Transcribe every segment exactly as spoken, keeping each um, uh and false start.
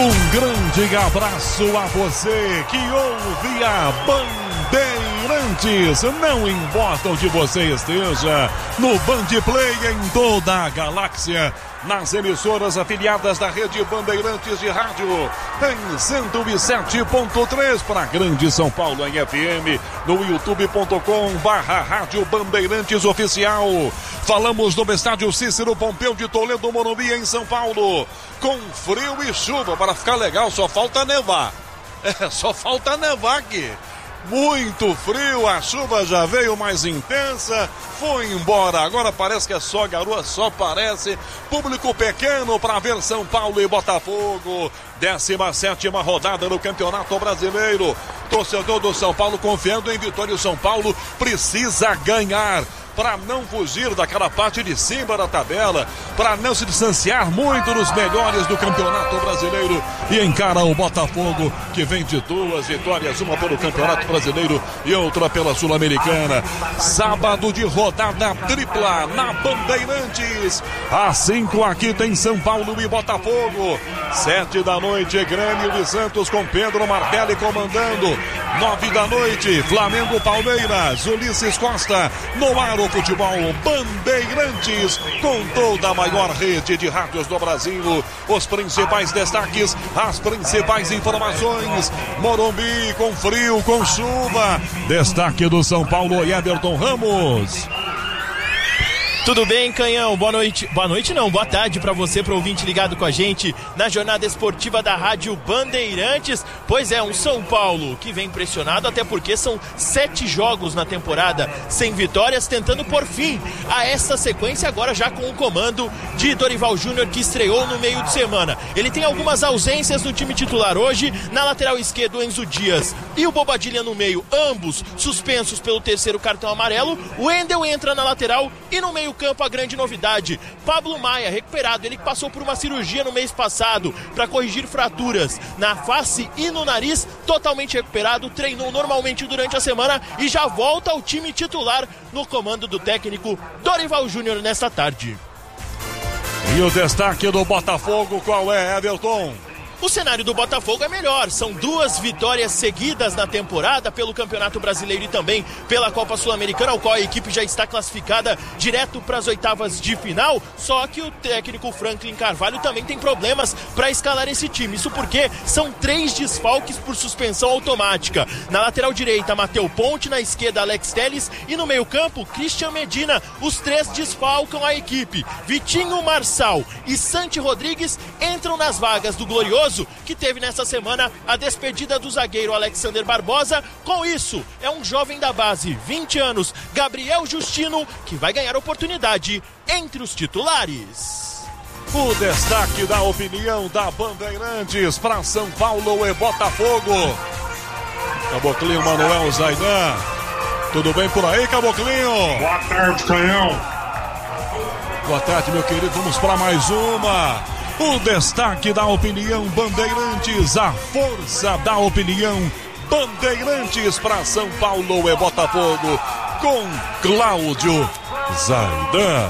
Um grande abraço a você que ouve a Bandeirantes. Não importa onde você esteja, no Band Play em toda a galáxia, nas emissoras afiliadas da rede Bandeirantes de rádio, em cento e sete ponto três para Grande São Paulo em F M, no youtube ponto com barra rádio Bandeirantes Oficial. Falamos no estádio Cícero Pompeu de Toledo, Morumbi, em São Paulo, com frio e chuva. Para ficar legal, só falta nevar. É, só falta nevar aqui. Muito frio, a chuva já veio mais intensa, foi embora. Agora parece que é só garoa, só parece. Público pequeno para ver São Paulo e Botafogo. décima sétima rodada no Campeonato Brasileiro. Torcedor do São Paulo confiando em vitória. O São Paulo precisa ganhar para não fugir daquela parte de cima da tabela, para não se distanciar muito dos melhores do Campeonato Brasileiro, e encara o Botafogo, que vem de duas vitórias, uma pelo Campeonato Brasileiro e outra pela Sul-Americana. Sábado de rodada tripla na Bandeirantes. Às cinco aqui tem São Paulo e Botafogo. Sete da noite, Grêmio e Santos com Pedro Martelli comandando. Nove da noite, Flamengo Palmeiras, Ulisses Costa no ar. O futebol Bandeirantes, com toda a maior rede de rádios do Brasil. Os principais destaques, as principais informações. Morumbi com frio, com chuva. Destaque do São Paulo, Everton Ramos. Tudo bem, Canhão? Boa noite. Boa noite não, boa tarde para você, pro ouvinte ligado com a gente na jornada esportiva da Rádio Bandeirantes. Pois é, um São Paulo que vem pressionado, até porque são sete jogos na temporada sem vitórias, tentando por fim a essa sequência, agora já com o comando de Dorival Júnior, que estreou no meio de semana. Ele tem algumas ausências no time titular hoje. Na lateral esquerda, o Enzo Dias e o Bobadilha no meio, ambos suspensos pelo terceiro cartão amarelo. O Wendel entra na lateral e no meio campo a grande novidade, Pablo Maia, recuperado, ele que passou por uma cirurgia no mês passado para corrigir fraturas na face e no nariz, totalmente recuperado, treinou normalmente durante a semana e já volta ao time titular no comando do técnico Dorival Júnior nesta tarde. E o destaque do Botafogo qual é, Everton? O cenário do Botafogo é melhor, são duas vitórias seguidas na temporada pelo Campeonato Brasileiro e também pela Copa Sul-Americana, ao qual a equipe já está classificada direto para as oitavas de final, só que o técnico Franklin Carvalho também tem problemas para escalar esse time, isso porque são três desfalques por suspensão automática. Na lateral direita, Matheus Ponte, na esquerda, Alex Telles e no meio campo, Christian Medina. Os três desfalcam a equipe. Vitinho, Marçal e Santi Rodrigues entram nas vagas do Glorioso, que teve nessa semana a despedida do zagueiro Alexander Barbosa. Com isso, é um jovem da base, vinte anos, Gabriel Justino, que vai ganhar oportunidade entre os titulares. O destaque da opinião da Bandeirantes para São Paulo e Botafogo. Caboclinho Manuel Zaidan. Tudo bem por aí, Caboclinho? Boa tarde, Canhão. Boa tarde, meu querido. Vamos para mais uma. O destaque da opinião Bandeirantes, a força da opinião Bandeirantes para São Paulo e Botafogo, com Cláudio Zaidan.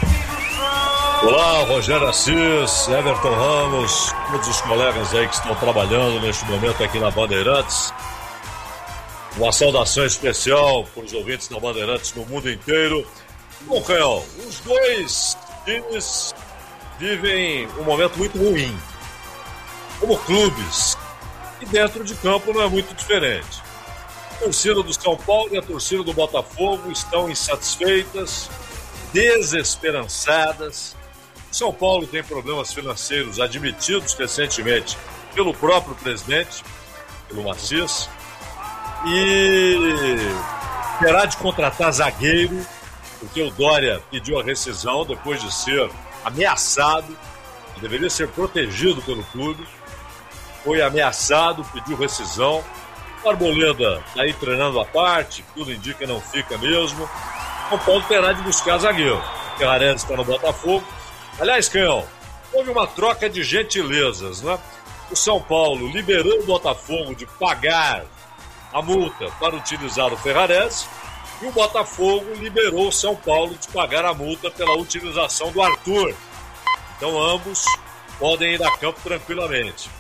Olá, Rogério Assis, Everton Ramos, todos os colegas aí que estão trabalhando neste momento aqui na Bandeirantes. Uma saudação especial para os ouvintes da Bandeirantes no mundo inteiro. Bom, Canhão, os dois times vivem um momento muito ruim, como clubes, e dentro de campo não é muito diferente. A torcida do São Paulo e a torcida do Botafogo estão insatisfeitas, desesperançadas. O São Paulo tem problemas financeiros admitidos recentemente pelo próprio presidente, pelo Macias, e terá de contratar zagueiro, porque o Dória pediu a rescisão depois de ser ameaçado, deveria ser protegido pelo clube, foi ameaçado, pediu rescisão. O Arboleda está aí treinando à parte, tudo indica que não fica mesmo. São Paulo terá de buscar zagueiro. O Ferrarese está no Botafogo. Aliás, Canhão, houve uma troca de gentilezas, né? O São Paulo liberou o Botafogo de pagar a multa para utilizar o Ferrarese, e o Botafogo liberou o São Paulo de pagar a multa pela utilização do Arthur. Então ambos podem ir a campo tranquilamente.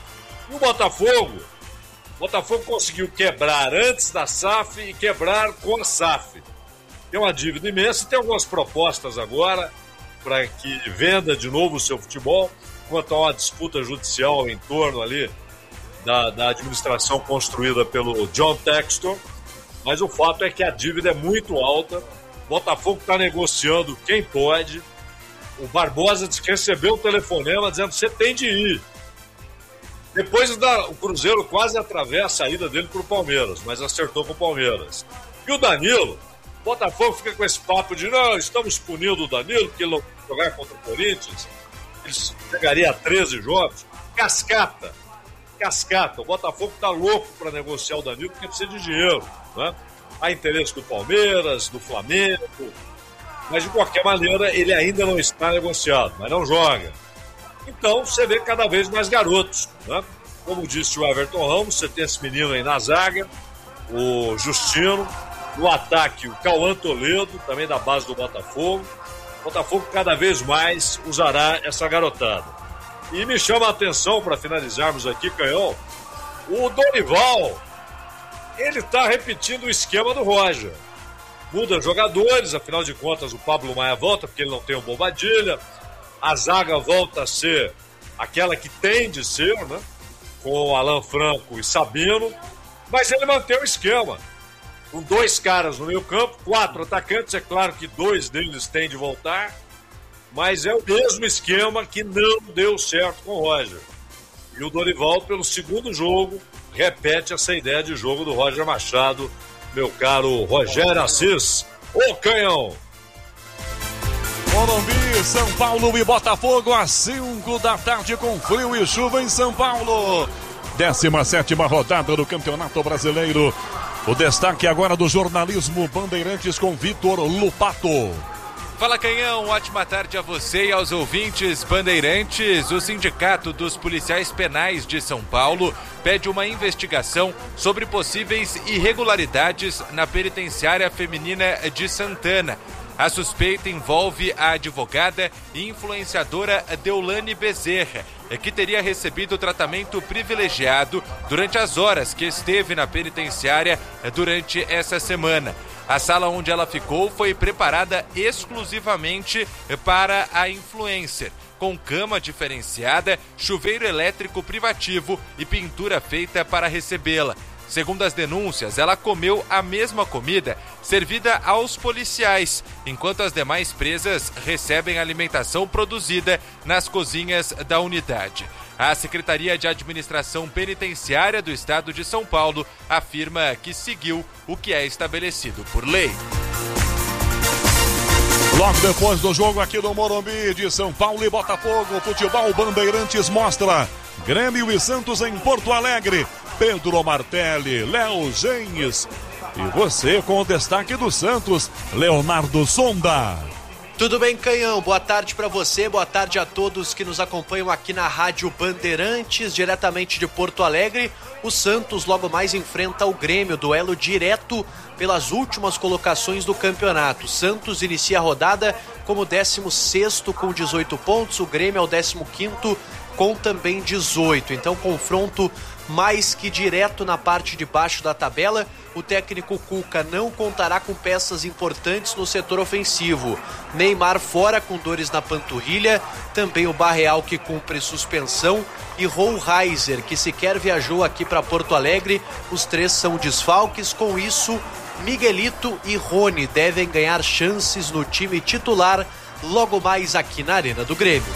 E o Botafogo, o Botafogo conseguiu quebrar antes da S A F e quebrar com a S A F. Tem uma dívida imensa e tem algumas propostas agora para que venda de novo o seu futebol, quanto a uma disputa judicial em torno ali da, da administração construída pelo John Textor. Mas o fato é que a dívida é muito alta. O Botafogo está negociando quem pode. O Barbosa recebeu o telefonema dizendo que você tem de ir. Depois da, o Cruzeiro quase atravessa a ida dele para o Palmeiras, mas acertou com o Palmeiras. E o Danilo, o Botafogo fica com esse papo de não, estamos punindo o Danilo porque ele não vai jogar contra o Corinthians. Ele chegaria a treze jogos. Cascata. Cascata. O Botafogo está louco para negociar o Danilo porque precisa de dinheiro, né? Há interesse do Palmeiras, do Flamengo, mas de qualquer maneira ele ainda não está negociado, mas não joga. Então você vê cada vez mais garotos, né? Como disse o Everton Ramos, você tem esse menino aí na zaga, o Justino, no ataque o Cauã Toledo, também da base do Botafogo. O Botafogo cada vez mais usará essa garotada. E me chama a atenção, para finalizarmos aqui, Canhão, o Dorival, ele está repetindo o esquema do Roger. Muda jogadores, afinal de contas o Pablo Maia volta, porque ele não tem o Bobadilha. A zaga volta a ser aquela que tem de ser, né? Com Alan Franco e Sabino. Mas ele mantém o esquema. Com dois caras no meio campo, quatro atacantes, é claro que dois deles têm de voltar. Mas é o mesmo esquema que não deu certo com o Roger. E o Dorival, pelo segundo jogo, repete essa ideia de jogo do Roger Machado, meu caro Rogério Assis, o Canhão. Morumbi, São Paulo e Botafogo às cinco da tarde com frio e chuva em São Paulo. décima sétima rodada do Campeonato Brasileiro. O destaque agora do jornalismo Bandeirantes com Vitor Lupato. Fala, Canhão, ótima tarde a você e aos ouvintes Bandeirantes. O Sindicato dos Policiais Penais de São Paulo pede uma investigação sobre possíveis irregularidades na penitenciária feminina de Santana. A suspeita envolve a advogada e influenciadora Deolane Bezerra, que teria recebido tratamento privilegiado durante as horas que esteve na penitenciária durante essa semana. A sala onde ela ficou foi preparada exclusivamente para a influencer, com cama diferenciada, chuveiro elétrico privativo e pintura feita para recebê-la. Segundo as denúncias, ela comeu a mesma comida servida aos policiais, enquanto as demais presas recebem alimentação produzida nas cozinhas da unidade. A Secretaria de Administração Penitenciária do Estado de São Paulo afirma que seguiu o que é estabelecido por lei. Logo depois do jogo aqui no Morumbi de São Paulo e Botafogo, futebol Bandeirantes mostra Grêmio e Santos em Porto Alegre. Pedro Martelli, Léo Genes e você com o destaque do Santos, Leonardo Sonda. Tudo bem, Canhão? Boa tarde para você, boa tarde a todos que nos acompanham aqui na Rádio Bandeirantes, diretamente de Porto Alegre. O Santos logo mais enfrenta o Grêmio, duelo direto pelas últimas colocações do campeonato. O Santos inicia a rodada como décimo sexto com dezoito pontos, o Grêmio é o décimo quinto com também dezoito. Então, confronto mais que direto na parte de baixo da tabela. O técnico Cuca não contará com peças importantes no setor ofensivo. Neymar fora com dores na panturrilha, também o Barreal que cumpre suspensão e Rollheiser, que sequer viajou aqui para Porto Alegre. Os três são desfalques, com isso Miguelito e Rony devem ganhar chances no time titular logo mais aqui na Arena do Grêmio.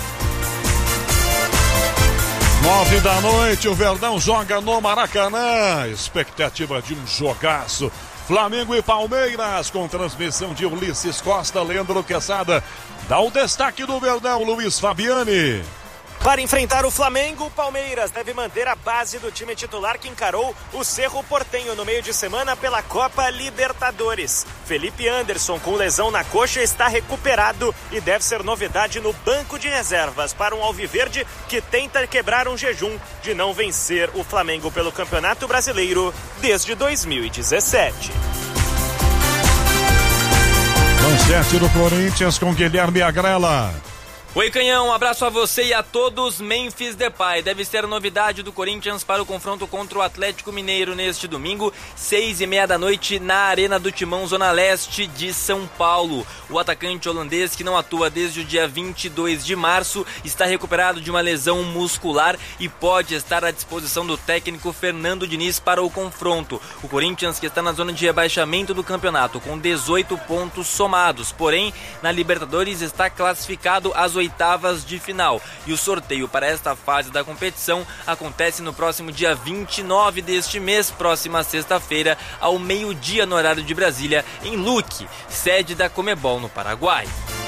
Nove da noite, o Verdão joga no Maracanã. Expectativa de um jogaço. Flamengo e Palmeiras, com transmissão de Ulisses Costa, Leandro Quesada. Dá o destaque do Verdão, Luiz Fabiani. Para enfrentar o Flamengo, o Palmeiras deve manter a base do time titular que encarou o Cerro Porteño no meio de semana pela Copa Libertadores. Felipe Anderson, com lesão na coxa, está recuperado e deve ser novidade no banco de reservas para um alviverde que tenta quebrar um jejum de não vencer o Flamengo pelo Campeonato Brasileiro desde dois mil e dezessete. Manchete do Corinthians com Guilherme Agrela. Oi, Canhão, um abraço a você e a todos. Memphis Depay deve ser a novidade do Corinthians para o confronto contra o Atlético Mineiro neste domingo, seis e meia da noite, na Arena do Timão, Zona Leste de São Paulo. O atacante holandês, que não atua desde o dia vinte e dois de março, está recuperado de uma lesão muscular e pode estar à disposição do técnico Fernando Diniz para o confronto. O Corinthians, que está na zona de rebaixamento do campeonato, com dezoito pontos somados, porém, na Libertadores está classificado às oitavas de final, e o sorteio para esta fase da competição acontece no próximo dia vinte e nove deste mês, próxima sexta-feira, ao meio-dia no horário de Brasília, em Luque, sede da Comebol no Paraguai.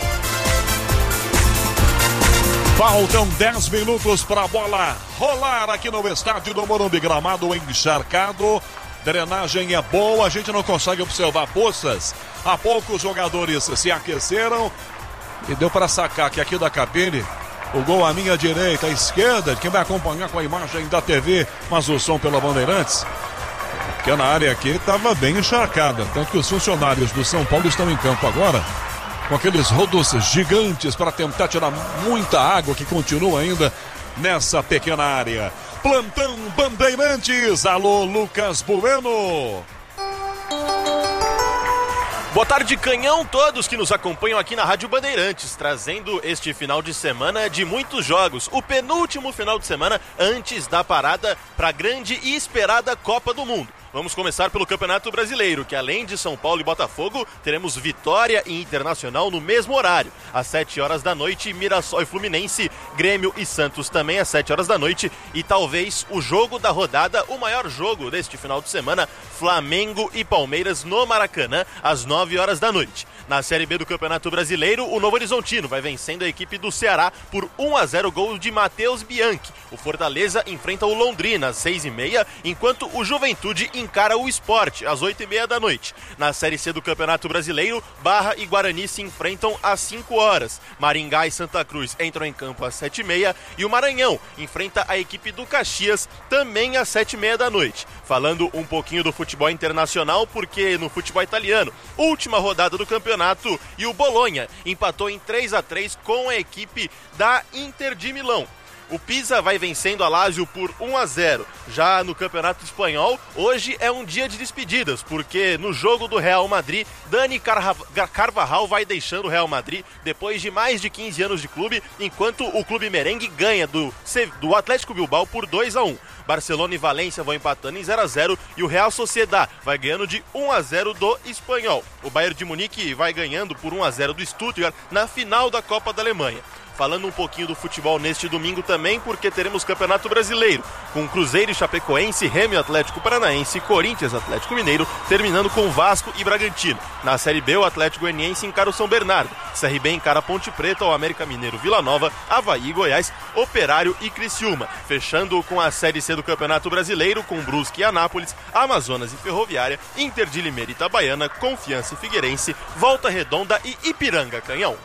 Faltam dez minutos para a bola rolar aqui no estádio do Morumbi, gramado encharcado. Drenagem é boa, a gente não consegue observar poças. Há pouco os jogadores se aqueceram e deu para sacar que aqui da cabine o gol à minha direita, à esquerda, quem vai acompanhar com a imagem da T V, mas o som pela Bandeirantes, porque na área aqui estava bem encharcada, tanto que os funcionários do São Paulo estão em campo agora com aqueles rodos gigantes para tentar tirar muita água que continua ainda nessa pequena área. Plantão Bandeirantes, alô Lucas Bueno. Boa tarde, Canhão, todos que nos acompanham aqui na Rádio Bandeirantes, trazendo este final de semana de muitos jogos, o penúltimo final de semana antes da parada para a grande e esperada Copa do Mundo. Vamos começar pelo Campeonato Brasileiro, que além de São Paulo e Botafogo, teremos Vitória e Internacional no mesmo horário, às sete horas da noite, Mirassol e Fluminense, Grêmio e Santos também às sete horas da noite, e talvez o jogo da rodada, o maior jogo deste final de semana, Flamengo e Palmeiras no Maracanã, às nove horas da noite. Na Série B do Campeonato Brasileiro, o Novo Horizontino vai vencendo a equipe do Ceará por um a zero, gol de Matheus Bianchi. O Fortaleza enfrenta o Londrina às seis e meia, enquanto o Juventude encara o Sport às oito e meia da noite. Na Série C do Campeonato Brasileiro, Barra e Guarani se enfrentam às cinco horas. Maringá e Santa Cruz entram em campo às sete e meia e o Maranhão enfrenta a equipe do Caxias também às sete e meia da noite. Falando um pouquinho do futebol internacional, porque no futebol italiano, última rodada do campeonato, e o Bolonha empatou em três a três com a equipe da Inter de Milão. O Pisa vai vencendo a Lazio por um a zero. Já no Campeonato Espanhol, hoje é um dia de despedidas, porque no jogo do Real Madrid, Dani Carvajal vai deixando o Real Madrid depois de mais de quinze anos de clube, enquanto o clube merengue ganha do, do Atlético Bilbao por dois a um. Barcelona e Valência vão empatando em zero a zero e o Real Sociedad vai ganhando de um a zero do Espanhol. O Bayern de Munique vai ganhando por um a zero do Stuttgart na final da Copa da Alemanha. Falando um pouquinho do futebol neste domingo também, porque teremos Campeonato Brasileiro, com Cruzeiro e Chapecoense, Remo e Atlético Paranaense, Corinthians e Atlético Mineiro, terminando com Vasco e Bragantino. Na Série B, o Atlético Goianiense encara o São Bernardo, C R B encara Ponte Preta, o América Mineiro, Vila Nova, Avaí e Goiás, Operário e Criciúma. Fechando com a Série C do Campeonato Brasileiro, com Brusque e Anápolis, Amazonas e Ferroviária, Inter de Limeira e Itabaiana, Confiança e Figueirense, Volta Redonda e Ipiranga, Canhão.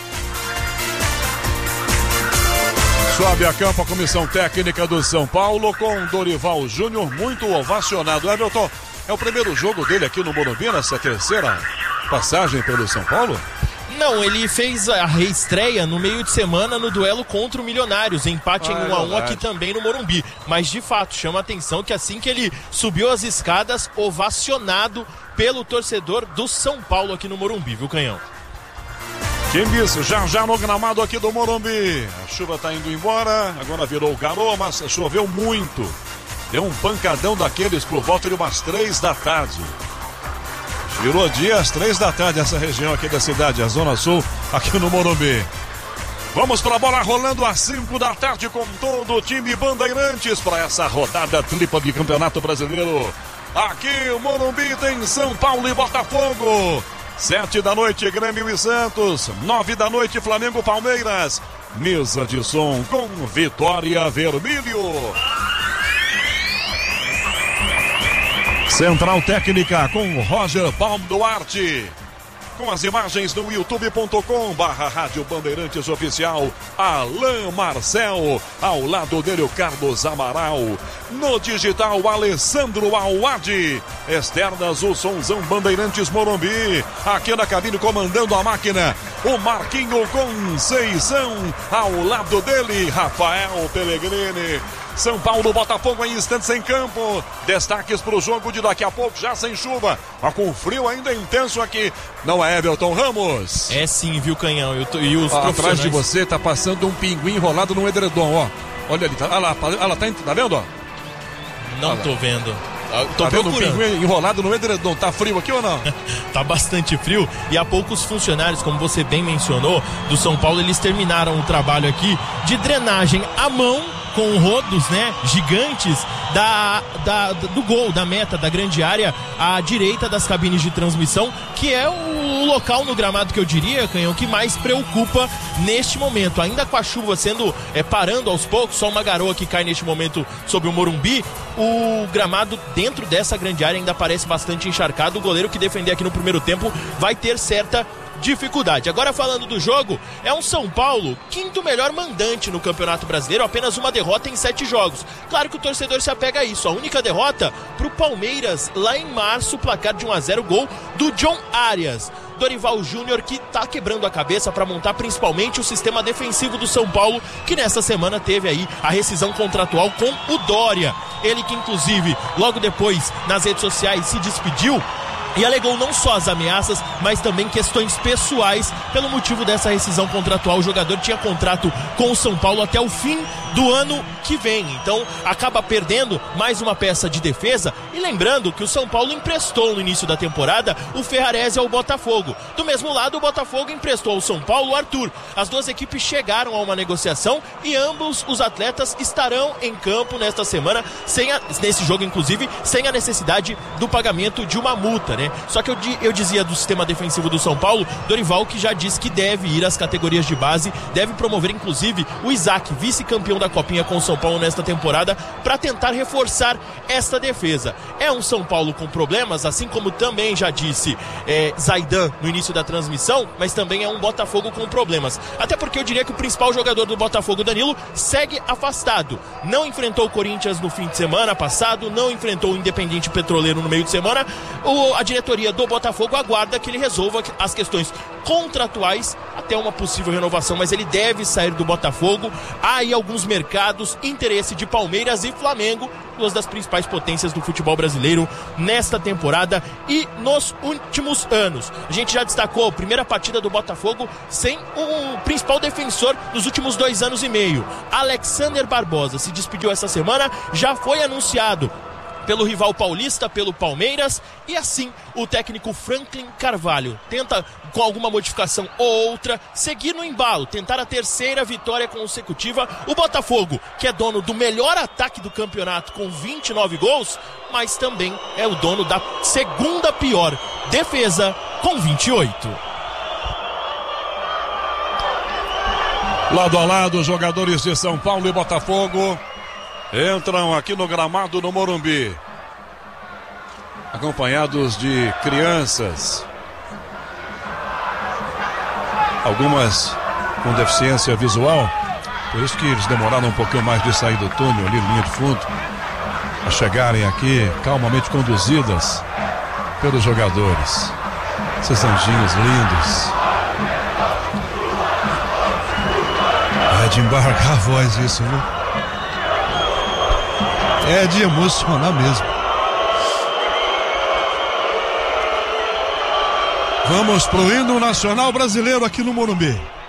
Sobe a campo a comissão técnica do São Paulo com Dorival Júnior, muito ovacionado. Everton, é o primeiro jogo dele aqui no Morumbi, nessa terceira passagem pelo São Paulo? Não, ele fez a reestreia no meio de semana no duelo contra o Milionários, empate ah, em um a um aqui também no Morumbi. Mas de fato, chama a atenção que assim que ele subiu as escadas, ovacionado pelo torcedor do São Paulo aqui no Morumbi, viu, Canhão? Times já já no gramado aqui do Morumbi. A chuva tá indo embora, agora virou garoa, mas choveu muito. Deu um pancadão daqueles por volta de umas três da tarde. Girou dia às três da tarde essa região aqui da cidade, a Zona Sul, aqui no Morumbi. Vamos para a bola rolando às cinco da tarde com todo o time Bandeirantes para essa rodada tripla de Campeonato Brasileiro. Aqui o Morumbi tem São Paulo e Botafogo. Sete da noite, Grêmio e Santos. Nove da noite, Flamengo Palmeiras. Mesa de som com Vitória Vermelho. Central Técnica com Roger Palm Duarte. Com as imagens no youtube ponto com barra Rádio Bandeirantes Oficial, Alain Marcel, ao lado dele o Carlos Amaral, no digital Alessandro Awad, externas o Sonzão Bandeirantes Morumbi, aqui na cabine comandando a máquina, o Marquinho Conceição, ao lado dele, Rafael Pellegrini. São Paulo, Botafogo em instantes em campo. Destaques para o jogo de daqui a pouco, já sem chuva, mas com frio ainda intenso aqui. Não é, Everton Ramos? É sim, viu, Canhão? Eu tô, e os ah, profissionais... Atrás de você tá passando um pinguim enrolado no edredom, ó. Olha ali, tá, olha lá, olha lá, tá, tá vendo, ó? Não tô vendo. Tô tá vendo um procurando. pinguim enrolado no edredom? Tá frio aqui ou não? Tá bastante frio. E há poucos funcionários, como você bem mencionou, do São Paulo, eles terminaram o trabalho aqui de drenagem à mão, com rodos, né, gigantes da, da, do gol, da meta, da grande área à direita das cabines de transmissão, que é o local no gramado que eu diria, Canhão, que mais preocupa neste momento. Ainda com a chuva sendo, é, parando aos poucos, só uma garoa que cai neste momento sobre o Morumbi, o gramado dentro dessa grande área ainda parece bastante encharcado. O goleiro que defender aqui no primeiro tempo vai ter certa dificuldade. Agora, falando do jogo, é um São Paulo quinto melhor mandante no Campeonato Brasileiro, apenas uma derrota em sete jogos. Claro que o torcedor se apega a isso. A única derrota pro Palmeiras lá em março, placar de um a zero, gol do John Arias. Dorival Júnior, que tá quebrando a cabeça para montar principalmente o sistema defensivo do São Paulo, que nessa semana teve aí a rescisão contratual com o Dória. Ele que inclusive logo depois nas redes sociais se despediu e alegou não só as ameaças, mas também questões pessoais pelo motivo dessa rescisão contratual. O jogador tinha contrato com o São Paulo até o fim do ano que vem, então acaba perdendo mais uma peça de defesa. E lembrando que o São Paulo emprestou no início da temporada o Ferrarese ao Botafogo. Do mesmo lado, o Botafogo emprestou ao São Paulo o Arthur. As duas equipes chegaram a uma negociação e ambos os atletas estarão em campo nesta semana, sem a, nesse jogo inclusive, sem a necessidade do pagamento de uma multa, né? Só que eu, eu dizia do sistema defensivo do São Paulo, Dorival que já disse que deve ir às categorias de base, deve promover inclusive o Isaac, vice-campeão da Copinha com o São Paulo nesta temporada, para tentar reforçar esta defesa. É um São Paulo com problemas, assim como também já disse é, Zaidan no início da transmissão, mas também é um Botafogo com problemas. Até porque eu diria que o principal jogador do Botafogo, Danilo, segue afastado. Não enfrentou o Corinthians no fim de semana passado, não enfrentou o Independiente Petroleiro no meio de semana. O, a diretoria do Botafogo aguarda que ele resolva as questões contratuais até uma possível renovação, mas ele deve sair do Botafogo. Há aí alguns mercados, interesse de Palmeiras e Flamengo, duas das principais potências do futebol brasileiro nesta temporada e nos últimos anos. A gente já destacou a primeira partida do Botafogo sem um principal defensor nos últimos dois anos e meio. Alexander Barbosa se despediu essa semana, já foi anunciado pelo rival paulista, pelo Palmeiras, e assim o técnico Franklin Carvalho tenta, com alguma modificação ou outra, seguir no embalo, tentar a terceira vitória consecutiva. O Botafogo, que é dono do melhor ataque do campeonato com vinte e nove gols, mas também é o dono da segunda pior defesa com vinte e oito. Lado a lado, os jogadores de São Paulo e Botafogo entram aqui no gramado no Morumbi, acompanhados de crianças, algumas com deficiência visual, por isso que eles demoraram um pouquinho mais de sair do túnel ali, linha de fundo, a chegarem aqui calmamente conduzidas pelos jogadores. Esses anjinhos lindos. É de embargar a voz isso, viu? É de emocionar mesmo. Vamos pro hino nacional brasileiro aqui no Morumbi.